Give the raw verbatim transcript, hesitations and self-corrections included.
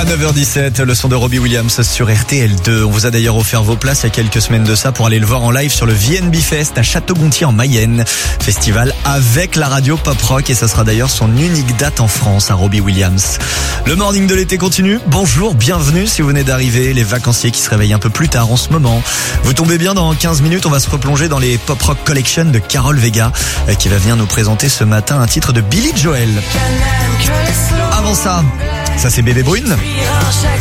neuf heures dix-sept, le son de Robbie Williams sur R T L deux. On vous a d'ailleurs offert vos places il y a quelques semaines de ça pour aller le voir en live sur le V N B Fest à Château-Gontier en Mayenne. Festival avec la radio pop rock et ça sera d'ailleurs son unique date en France à Robbie Williams. Le morning de l'été continue. Bonjour, bienvenue si vous venez d'arriver, les vacanciers qui se réveillent un peu plus tard en ce moment. Vous tombez bien, dans quinze minutes, on va se replonger dans les Pop Rock Collection de Carol Vega qui va venir nous présenter ce matin un titre de Billy Joel. Avant ça, ça c'est Bébé Brune.